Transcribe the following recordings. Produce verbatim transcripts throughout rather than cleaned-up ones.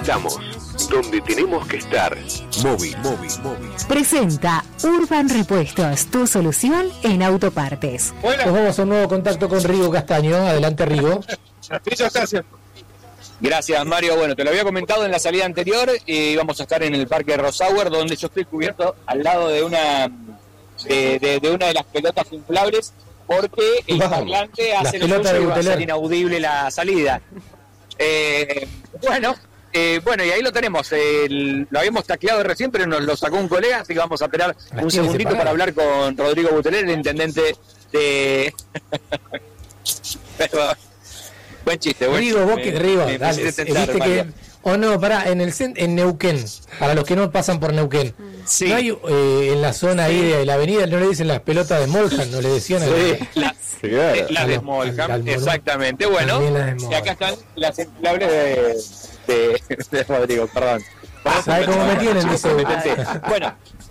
Estamos donde tenemos que estar. Móvil, móvil, móvil. Presenta Urban Repuestos, tu solución en autopartes. Bueno, pues vamos a un nuevo contacto con Rigo Castaño. Adelante, Rigo. Gracias, Mario. Bueno, te lo había comentado en la salida anterior. Eh, íbamos a estar en el Parque Rosauer, donde yo estoy cubierto al lado de una de, de, de una de las pelotas inflables, porque el Wow. parlante hace lo pelotas suyo de y va a ser Buteler. inaudible la salida. Eh, bueno, eh, bueno, y ahí lo tenemos. El- lo habíamos tacleado recién, pero nos lo sacó un colega, así que vamos a esperar Las un tiene segundito separadas. para hablar con Rodrigo Buteler, el intendente de... Pero, buen chiste, buen Rigo, chiste. vos que Me- Rigo, me dale, hiciste tentar, viste Mario. que o no, pará, en el cen- en Neuquén, para los que no pasan por Neuquén. Sí. No hay eh, en la zona ahí de la avenida, no le dicen las pelotas de Molhan, no le decían a la- Sí, la, Sí, claro. eh, la A de los- Molham, al- al- exactamente. Bueno, también la de y Molham. acá están las inflables de, de, de Rodrigo, perdón. ¿Sabe cómo me tienen? Dice. Bueno,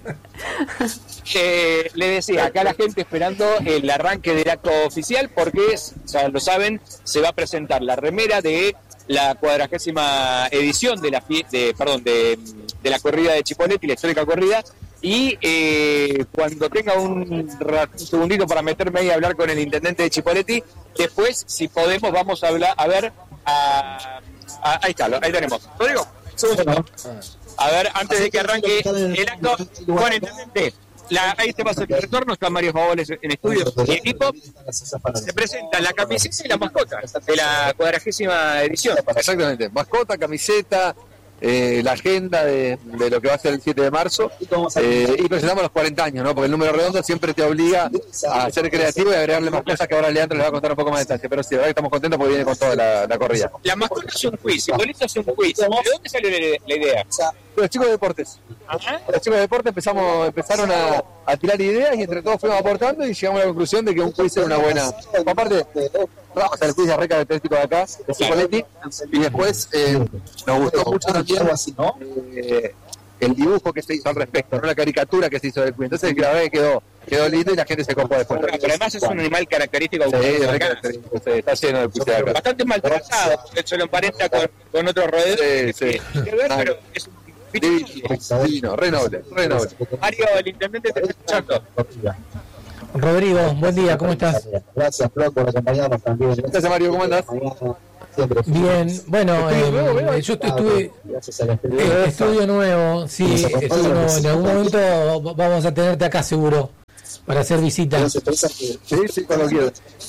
eh, le decía, acá la gente esperando el arranque del acto oficial, porque, es- ya lo saben, se va a presentar la remera de la cuadragésima edición de la fie- de, perdón, de, de la corrida de Chipoleti, la histórica corrida. Y eh, cuando tenga un, ra- un segundito para meterme ahí a hablar con el intendente de Chipoleti, después, si podemos, vamos a hablar, a ver, a, a- ahí está, lo- ahí tenemos. Rodrigo, segundo. A ver, antes de que arranque el acto, bueno, intendente, la, ahí te va a hacer el retorno, está Mario Favoles en estudio y equipo. Se presenta la camiseta y la mascota de la cuadragésima edición. Exactamente, mascota, camiseta, eh, la agenda de, de lo que va a ser el siete de marzo, eh, y presentamos los cuarenta años, ¿no? Porque el número redondo siempre te obliga a ser creativo y agregarle más cosas que ahora Leandro les va a contar un poco más de detalle, pero sí, la verdad que estamos contentos porque viene con toda la, la corrida. La mascota es un quiz, Hipólito es un quiz. ¿De dónde salió la, la idea? Los chicos de deportes, Ajá. los chicos de deportes empezamos, empezaron a, a tirar ideas y entre todos fuimos aportando y llegamos a la conclusión de que un quiz era una buena. Aparte, vamos a hacer el quiz de re característico de acá, de Cipoletti, y después eh, nos gustó mucho también eh, el dibujo que se hizo al respecto, no la caricatura que se hizo del quiz. Entonces la verdad que quedó, quedó lindo y la gente se copó después. Pero además es un animal característico Sí, re autóctono. característico, sí, está lleno de quiz de acá. Bastante maltratado, de hecho lo emparenta con, con otros roedores. Sí, sí. que- que ver, pero es un Divino, divino, re noble, re noble. Mario, el intendente te está escuchando. Rodrigo, buen día, ¿cómo estás? Gracias, Flo, por acompañarnos también. Gracias, Mario, ¿cómo andás? Siempre. Bien, bueno, ¿Estudio nuevo, eh, veo? yo estuve... Gracias a la Eh, experiencia. estudio nuevo, sí, estudio nuevo. En algún momento vamos a tenerte acá seguro para hacer visitas. Las empresas que Sí, sí, cuando quieras.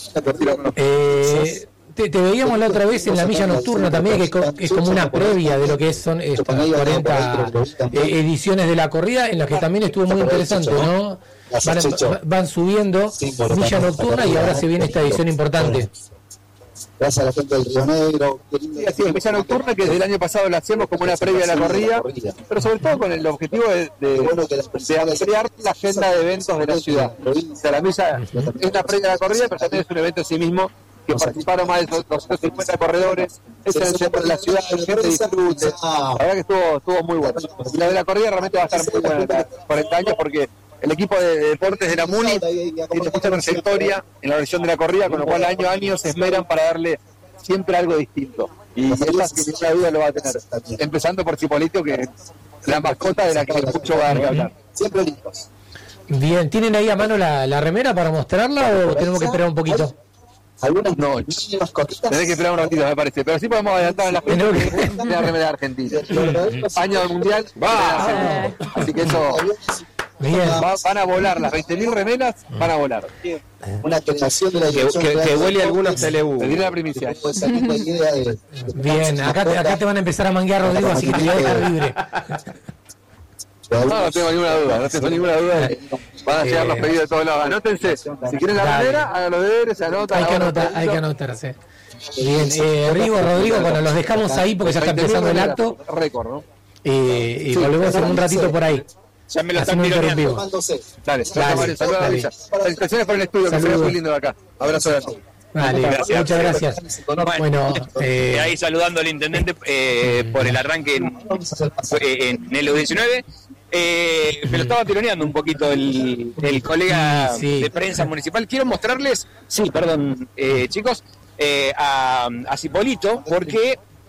Eh, te, te veíamos la otra vez en la milla nocturna también, que co- que es como una previa de lo que son estas cuarenta eh, ediciones de la corrida, en las que también estuvo muy interesante, ¿no? Van, van subiendo milla nocturna y ahora se viene esta edición importante. Gracias a la gente del Río Negro. Sí, así es, misa nocturna que desde el año pasado la hacemos como una previa a la corrida, pero sobre todo con el objetivo de, de, de ampliar la agenda de eventos de la ciudad. O sea, la misa es una previa a la corrida, pero también es un evento en sí mismo, que participaron más de doscientos cincuenta corredores, es en el centro de la ciudad, la gente disfrute. La verdad que estuvo, estuvo muy bueno. Y la de la corrida realmente va a estar muy buena en los cuarenta años porque el equipo de deportes de la MUNI tiene mucha trayectoria en la versión de la corrida, con lo cual año a año se esmeran para darle siempre algo distinto. Y esa sin ninguna duda lo va a tener. Empezando por Cipolito, que es la mascota de la que mucho va a dar que hablar. Siempre listos. Bien, ¿tienen ahí a mano la, la remera para mostrarla o tenemos que esperar un poquito? Algunas No, mínimas cortitas. tenés que esperar un ratito, me parece. Pero sí podemos adelantar a la gente de la remera de Argentina. Año del Mundial, va. Así que eso, Bien, va- van a volar. Las veinte mil remeras van a volar. Una actualización de la Que, dirección que, que general de huele algunos deportes. T L U. Te diré la primicia. Pues aquí la idea de- bien, acá te, acá te van a empezar a manguear, Rodrigo, así que te voy a dejar libre. No, no tengo ninguna duda, no tengo ninguna duda. Van a llegar los pedidos de todos lados. Anótense. Si quieren la Dale. remera, hagan los deberes, se anotan. Hay que ahora anotar, un hay que pedito. anotarse. Bien, eh, Rigo, Rodrigo, bueno, los dejamos ahí porque ya está veinte mil empezando el remeras, acto récord, ¿no? eh, y volvemos en un ratito por ahí. Ya me lo Así están no tironeando. interrumpimos. Tomándose. Dale, Dale, Mario, saludos a la dale. villa. Felicitaciones por el estudio, que se ve Saludos. muy lindo de acá. Abrazo de todos. Vale, Gracias. muchas gracias. Bueno, Eh, eh, ahí saludando al intendente eh, por el arranque en, eh, en el U diecinueve. Eh, me lo estaba tironeando un poquito el, el colega Sí, sí. de prensa municipal. Quiero mostrarles, sí, perdón, eh, chicos, eh, a, a Cipolito, porque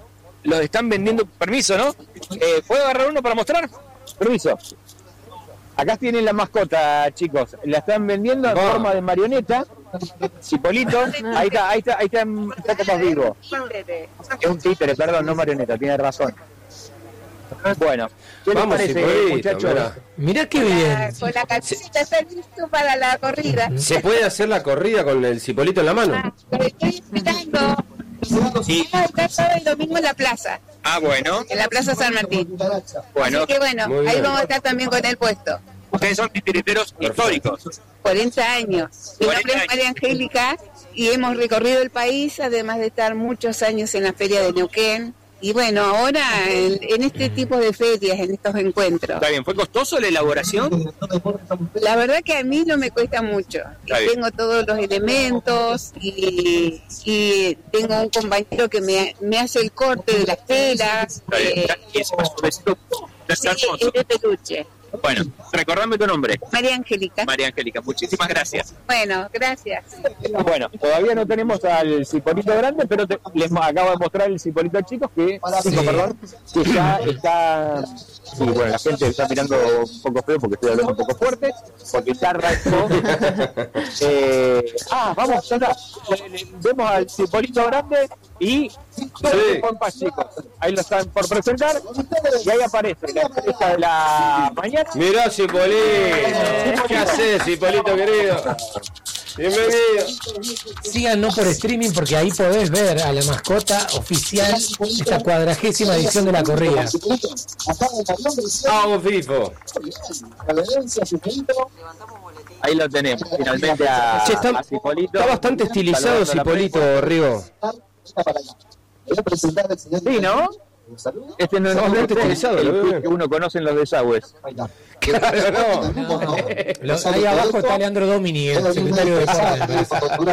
los están vendiendo. Permiso, ¿no? Eh, ¿Puedo agarrar uno para mostrar? Permiso. Acá tienen la mascota, chicos. La están vendiendo en Oh. forma de marioneta. Cipolito. Ahí está, ahí está, ahí está un poco más vivo. Es un títere, perdón, no marioneta, tiene razón. Bueno, ¿qué les Vamos, parece, Cipolito, muchachos? mirá. Mirá qué bien. Con la camiseta está listo para la corrida. ¿Se puede hacer la corrida con el cipolito en la mano? Ah, lo estoy esperando. Sí. Vamos a estar todo el domingo en la plaza, Ah, bueno, en la Plaza San Martín. bueno. Así que bueno, Muy ahí bien. vamos a estar también con el puesto. Ustedes son titiriteros históricos. cuarenta años. Mi nombre cuarenta es María Angélica y hemos recorrido el país, además de estar muchos años en la Feria de Neuquén. Y bueno, ahora en, en este tipo de ferias, en estos encuentros. Está bien, ¿fue costoso la elaboración? La verdad que a mí no me cuesta mucho. Está bien. Tengo todos los elementos y, y tengo un compañero que me, me hace el corte de las telas. Está bien. eh, Y ese más suavecito, está sí, hermoso. es de peluche. Bueno, recordame tu nombre. María Angélica. María Angélica, muchísimas gracias. Bueno, gracias. Bueno, todavía no tenemos al cipolito grande, pero te- les mo- acabo de mostrar el cipolito chico que, chico, perdón, que ya está. Sí, bueno, la gente está mirando un poco feo porque estoy hablando un poco fuerte, porque ya arrancó. eh, ah, vamos, ya está. Le- le- Vemos al cipolito grande y. Sí. Con paz, chicos. Ahí lo están por presentar y ahí aparece la estrella de la mañana. Mirá, Cipolito. ¿Qué haces, Cipolito querido? Bienvenido. Síganos por streaming porque ahí podés ver a la mascota oficial esta cuadragésima edición de la corrida. Vamos, Fifo. Ahí lo tenemos, finalmente a, Che, está, a Cipolito. está bastante estilizado, Saludando a la Cipolito, Rigo. Sí, ¿no? Este no es Está el bastante estilizado, el lo veo quiz bien. que uno conoce en los desagües. Claro, no. Lo- ahí abajo está Leandro Domini, el secretario de deportes.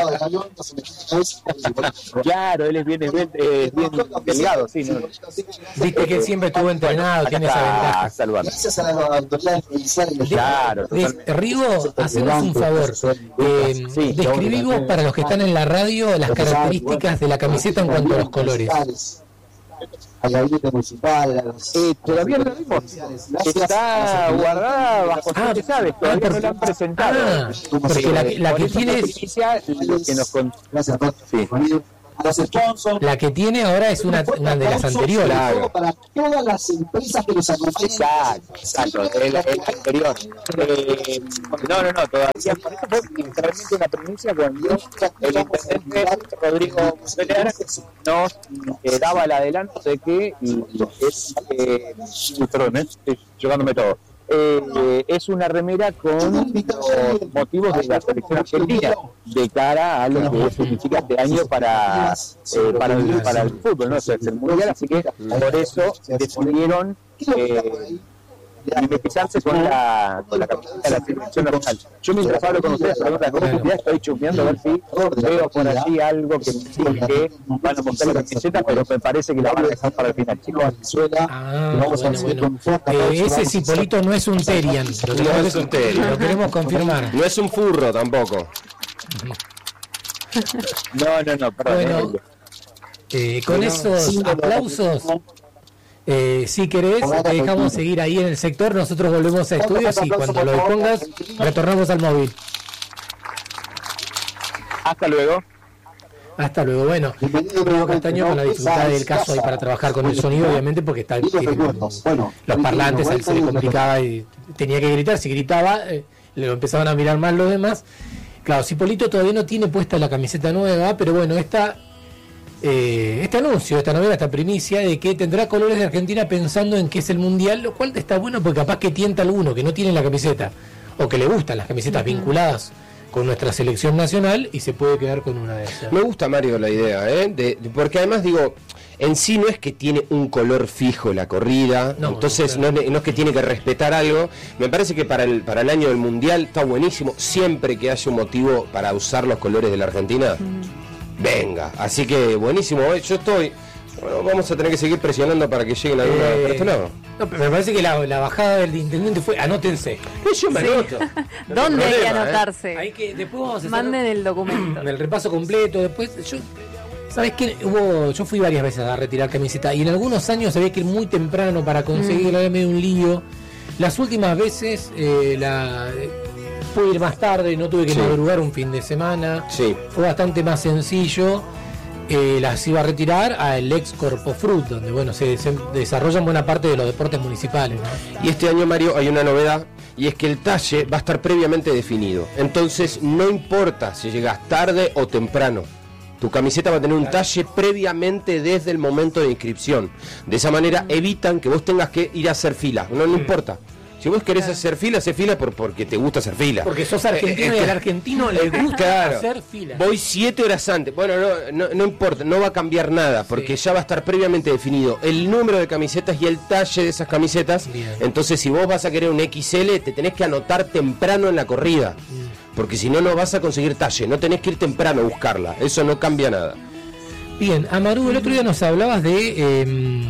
Claro, él es bien, es bien, eh, bien delgado, sí, ¿no? Viste que él siempre estuvo entrenado, Acá tiene esa está ventaja. saludando. Gracias a las autoridades judiciales. Claro, Des- totalmente. Rigo, hacenos un favor. Eh, Sí. describimos para los que están en la radio las características de la camiseta en cuanto a los colores. Al gabinete municipal, a los... Eh, todavía no lo vimos. Está guardada bajo Ah, siete llaves, todavía ah, no la han presentado. Ah, porque la, que- la Por que eso tiene nos es, inicia lo que nos con- Gracias a todos. Sí. A los sponsors. la que tiene ahora es una, una de las anteriores. Claro. Para todas las empresas que nos acompañan. Exacto, exacto, el, el anterior. Eh, no, no, no, todavía. Por eso fue realmente una primicia cuando el intendente Rodrigo Pelear nos eh, daba el adelanto de que es. Eh, perdón, eh, estoy llevándome todo. Eh, es una remera con los motivos de la selección argentina de cara a lo que significa este año para, eh, para, el, para el fútbol, ¿no? O sea, es el mundial, así que por eso decidieron eh, mimetizarse con la, con la camiseta de la selección nacional. Yo mientras hablo con ustedes, pregunta con curiosidad, estoy chusmeando a ver si veo por allí algo que me dice que van a mostrar la camiseta, pero me parece que la van a dejar para el final, chicos. Ah, bueno, bueno. Eh, ese Cipolito no es un Terian, lo No tenemos, es un Terian. lo queremos confirmar. No es un furro tampoco. No, no, no, perdón. Bueno, eh, con esos aplausos, eh, si querés, te dejamos seguir ahí en el sector. Nosotros volvemos a estudios y cuando lo dispongas, retornamos al móvil. Hasta luego. Hasta luego. Bueno, Rigo Castaño con la dificultad del caso ahí para trabajar con el sonido, obviamente, porque está, tiene los parlantes, a él se le complicaba y tenía que gritar. Si gritaba, eh, le empezaban a mirar mal los demás. Claro, Cipolito todavía no tiene puesta la camiseta nueva, pero bueno, esta, eh, este anuncio, esta novela, esta primicia de que tendrá colores de Argentina pensando en que es el Mundial, lo cual está bueno porque capaz que tienta a alguno que no tiene la camiseta o que le gustan las camisetas uh-huh. vinculadas con nuestra selección nacional y se puede quedar con una de esas. Me gusta, Mario, la idea, ¿eh? De, de, porque además digo, en sí no es que tiene un color fijo la corrida, no, entonces no, no, es, no es que tiene que respetar algo. Me parece que para el para el año del Mundial está buenísimo, siempre que haya un motivo para usar los colores de la Argentina, mm. venga. Así que buenísimo, ¿eh? Yo estoy... Bueno, vamos a tener que seguir presionando para que lleguen a alguna eh, por este lado. No, pero me parece que la, la bajada del intendente fue anótense. Yo me anoto. No ¿Dónde hay que anotarse? ¿eh? Hay que, después vamos a hacer Manden el documento. el repaso completo. Después, yo ¿Sabes qué? Hubo, yo fui varias veces a retirar camiseta y en algunos años había que ir muy temprano para conseguirla, era medio un lío. Las últimas veces eh, la eh, pude ir más tarde, no tuve que sí. madrugar un fin de semana. Sí. Fue bastante más sencillo. Eh, las iba a retirar al ex Corpofrut, donde bueno se, se desarrollan buena parte de los deportes municipales, ¿no? Y este año, Mario, hay una novedad, y es que el talle va a estar previamente definido. Entonces no importa si llegas tarde o temprano, tu camiseta va a tener un talle previamente desde el momento de inscripción. De esa manera evitan que vos tengas que ir a hacer fila. No, no importa. Si vos querés hacer fila, hace fila por, porque te gusta hacer fila. Porque sos argentino eh, y al argentino le gusta claro, hacer fila. Voy siete horas antes. Bueno, no, no, no importa, no va a cambiar nada, porque sí. ya va a estar previamente definido el número de camisetas y el talle de esas camisetas. Bien. Entonces, si vos vas a querer un equis ele, te tenés que anotar temprano en la corrida. Mm. Porque si no, no vas a conseguir talle. No tenés que ir temprano a buscarla. Eso no cambia nada. Bien, Amaru, el otro día nos hablabas de... Eh,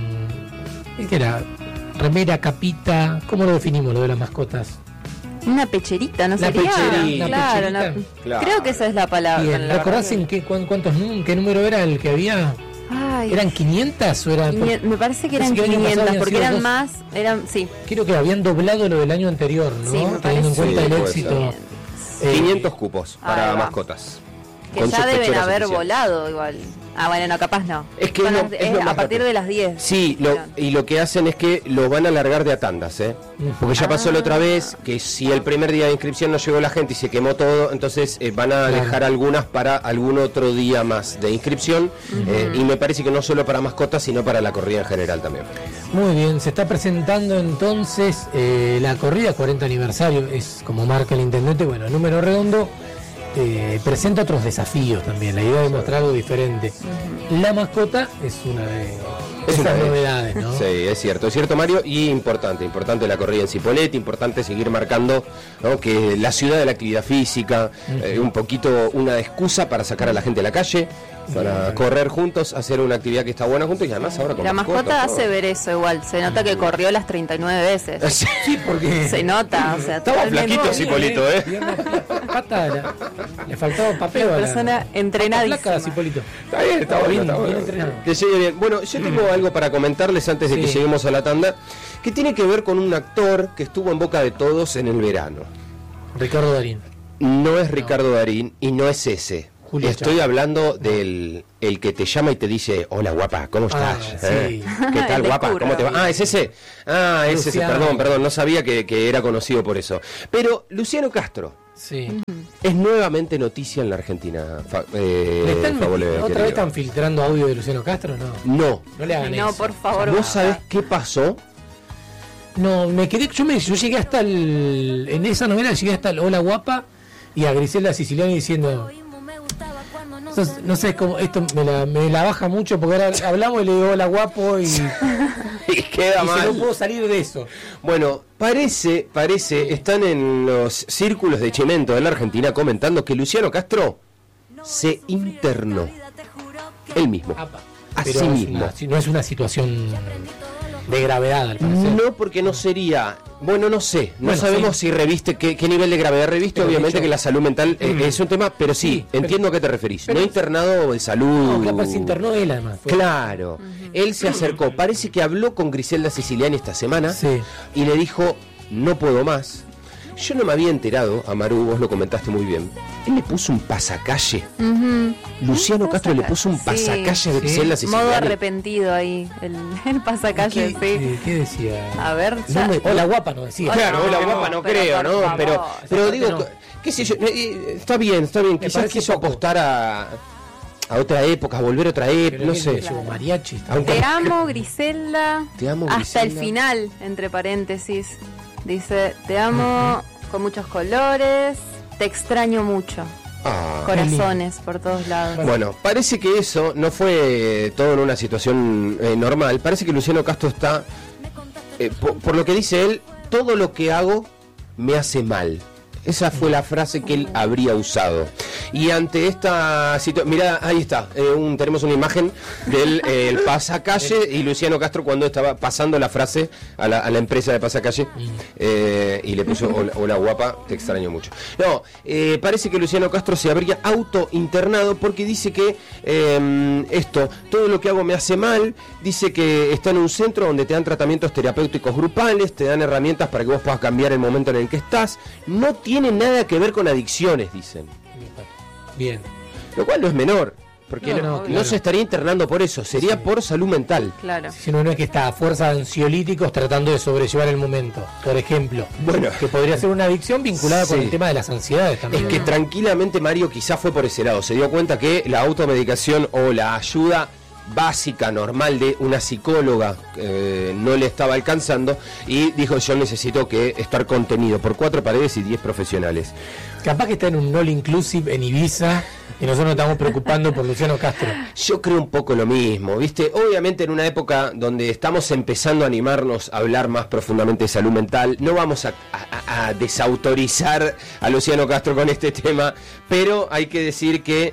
¿qué era? Remera, capita, ¿cómo lo definimos lo de las mascotas? Una pecherita, ¿no la sería? Pecherita. Claro, Una una... claro. Creo que esa es la palabra. Bien, la ¿recordás en qué, cuántos, qué número era el que había? Ay, ¿Eran quinientas o eran...? Por... Me parece que eran quinientas, porque eran dos... más, eran, sí. Creo que habían doblado lo del año anterior, ¿no? Sí, teniendo en cuenta sí, el éxito. Eh, quinientos cupos para ah, mascotas. Que ya deben haber oficiales. Volado igual. Ah, bueno, no, capaz no. Es que no, las, es es a partir rápido. De las diez. Sí, lo, y lo que hacen es que lo van a alargar de a tandas, ¿eh? Porque ya pasó ah. la otra vez que si el primer día de inscripción no llegó la gente y se quemó todo, entonces eh, van a dejar claro. algunas para algún otro día más de inscripción. Uh-huh. eh, y me parece que no solo para mascotas, sino para la corrida en general también. Muy bien, se está presentando entonces eh, la corrida cuarenta aniversario, es como marca el intendente, bueno, número redondo. Eh, presenta otros desafíos también, la idea de mostrar algo diferente. Uh-huh. La mascota es una de es esas una novedades, ¿no? Sí, es cierto, es cierto, Mario, y importante, importante la corrida en Cipolletti, importante seguir marcando, ¿no?, que la ciudad de la actividad física, uh-huh. eh, un poquito una excusa para sacar a la gente a la calle, para uh-huh. correr juntos, hacer una actividad que está buena juntos y además ahora con la mascota mascotas, hace ver eso igual, se nota uh-huh. que corrió las treinta y nueve veces. Sí, porque se nota, o sea, estaba flaquito Cipolito, ¿eh? Pata, la, le faltaba papel. Una persona entrenadísima. Placa, Cipolito. Está bien, está bien, está bien, bien entrenado. Que llegue bien. Bueno, yo tengo algo para comentarles antes de sí. que lleguemos a la tanda, que tiene que ver con un actor que estuvo en boca de todos en el verano. Ricardo Darín. No es Ricardo no. Darín y no es ese. Julia Estoy Chávez. hablando del el que te llama y te dice, hola guapa, ¿cómo estás? Ah, ¿Eh? sí. ¿Qué tal guapa? ¿Cómo te va? Ah, es ese. Ah, es ese, perdón, perdón, no sabía que, que era conocido por eso. Pero Luciano Castro. Sí. Es nuevamente noticia en la Argentina. Fa, eh, están, Favole, ¿Otra querido. vez están filtrando audio de Luciano Castro? No. No. No le hagan no, eso. por favor. ¿Vos sabés qué pasó? No, me quedé, yo me yo llegué hasta el en esa novela llegué hasta el hola guapa y a Griselda Siciliani diciendo no, no sé cómo esto me la, me la baja mucho porque ahora hablamos y le digo hola guapo y, y queda y mal. se no puedo salir de eso. Bueno, parece, parece, están en los círculos de Chimento de la Argentina comentando que Luciano Castro se internó él mismo. Apa, a pero sí es mismo. Una, no es una situación de gravedad, al parecer. No, porque no sería. Bueno, no sé. No bueno, sabemos sí. si reviste, qué, qué nivel de gravedad reviste. Pero obviamente dicho, que la salud mental eh, mm. es un tema, pero sí, sí entiendo pero, a qué te referís. Pero, no internado de salud. No, capaz se internó él además. Fue. Claro. Uh-huh. Él se acercó. Parece que habló con Griselda Siciliani esta semana sí. y le dijo: no puedo más. Yo no me había enterado, Amaru, vos lo comentaste muy bien. Él le puso un pasacalle. Uh-huh. Luciano Castro pasacalle. Le puso un pasacalle sí, a Griselda sí. Siciliani. Modo arrepentido ahí, el, el pasacalle, ¿Qué, sí. ¿qué, ¿Qué decía? A ver, ya. No me, hola guapa no decía. Claro, no, hola guapa no, pero creo, ¿no? favor, pero pero digo, no. qué sé yo, eh, está bien, está bien. Quizás quiso poco. apostar a, a otra época, a volver a otra época, no sé. Claro. Mariachi. Te amo, Griselda. Te amo, hasta Griselda. El final, entre paréntesis. Dice, te amo uh-huh. con muchos colores, te extraño mucho. Ah, corazones por todos lados. Bueno, parece que eso no fue todo en una situación eh, normal. Parece que Luciano Castro está, eh, por, por lo que dice él, todo lo que hago me hace mal. Esa fue la frase que él habría usado. Y ante esta situación, mirá, ahí está, eh, un, tenemos una imagen del eh, el pasacalle y Luciano Castro cuando estaba pasando la frase a la, a la empresa de pasacalle eh, y le puso, hola, hola guapa, te extraño mucho. No, eh, parece que Luciano Castro se habría autointernado porque dice que eh, esto, todo lo que hago me hace mal, dice que está en un centro donde te dan tratamientos terapéuticos grupales, te dan herramientas para que vos puedas cambiar el momento en el que estás, no tiene nada que ver con adicciones, dicen. Bien. Lo cual no es menor, porque no, no, no, no claro. se estaría internando por eso, sería sí. por salud mental. Claro. Si no, no es que está a fuerza de ansiolíticos tratando de sobrellevar el momento, por ejemplo. Bueno, que podría ser una adicción vinculada sí. con el tema de las ansiedades también. Es que tranquilamente Mario quizás fue por ese lado, se dio cuenta que la automedicación o la ayuda básica, normal de una psicóloga eh, no le estaba alcanzando y dijo yo necesito que estar contenido por cuatro paredes y diez profesionales. Capaz que está en un all inclusive en Ibiza y nosotros nos estamos preocupando por Luciano Castro. Yo creo un poco lo mismo, ¿viste? Obviamente en una época donde estamos empezando a animarnos a hablar más profundamente de salud mental, no vamos a, a, a desautorizar a Luciano Castro con este tema, pero hay que decir que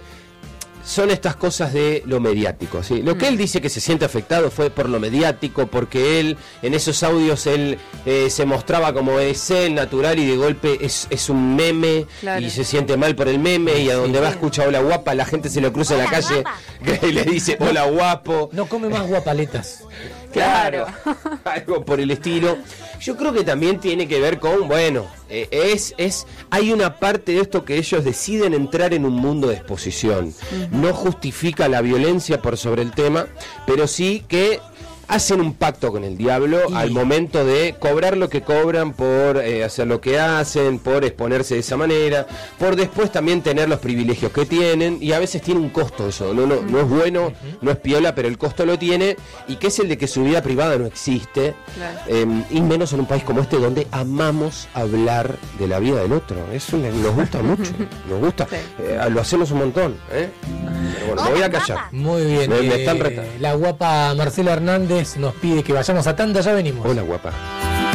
son estas cosas de lo mediático, ¿sí? Lo que él dice que se siente afectado fue por lo mediático, porque él, en esos audios, él eh, se mostraba como es él, natural, y de golpe es, es un meme, claro. Y se siente mal por el meme, y a donde sí, va escucha hola guapa, la gente se lo cruza en la calle y le dice hola guapo. No come más guapaletas. Claro, algo por el estilo. Yo creo que también tiene que ver con, bueno, eh, es, es, hay una parte de esto que ellos deciden entrar en un mundo de exposición. Uh-huh. No justifica la violencia por sobre el tema, pero sí que hacen un pacto con el diablo y... al momento de cobrar lo que cobran por eh, hacer lo que hacen, por exponerse de esa manera, por después también tener los privilegios que tienen, y a veces tiene un costo eso, no, no, no es bueno, uh-huh. no es piola, pero el costo lo tiene, y que es el de que su vida privada no existe, claro. eh, y menos en un país como este donde amamos hablar de la vida del otro. Eso nos gusta mucho, nos gusta, sí. eh, lo hacemos un montón, ¿eh? Pero bueno, me voy a callar. Muy bien, me, eh, me están retando. La guapa Marcela Hernández nos pide que vayamos a tanda, ya venimos. Hola guapa.